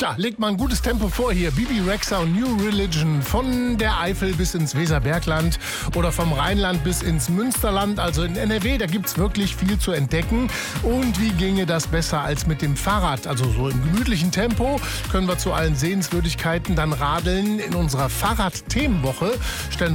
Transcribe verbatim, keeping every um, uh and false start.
Da legt man ein gutes Tempo vor hier. Bibi Rexha und New Religion von der Eifel bis ins Weserbergland oder vom Rheinland bis ins Münsterland. Also in N R W, da gibt's wirklich viel zu entdecken. Und wie ginge das besser als mit dem Fahrrad? Also so im gemütlichen Tempo können wir zu allen Sehenswürdigkeiten dann radeln. In unserer Fahrrad-Themenwoche stellen